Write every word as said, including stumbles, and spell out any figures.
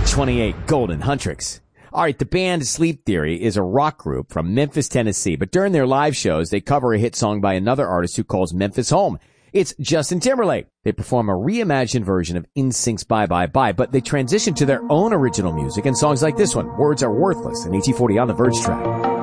twenty-eight, Golden Huntrix. All right, the band Sleep Theory is a rock group from Memphis, Tennessee, but during their live shows, they cover a hit song by another artist who calls Memphis home. It's Justin Timberlake. They perform a reimagined version of N Sync's Bye Bye Bye, but they transition to their own original music and songs like this one, Words Are Worthless, an A T forty on the Verge track.